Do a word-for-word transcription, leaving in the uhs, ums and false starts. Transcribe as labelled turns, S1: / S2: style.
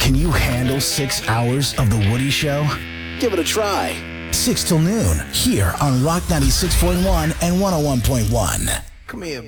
S1: Can you handle six hours of The Woody Show? Give it a try. six till noon, here on Rock ninety-six point one and one oh one point one.
S2: Come here,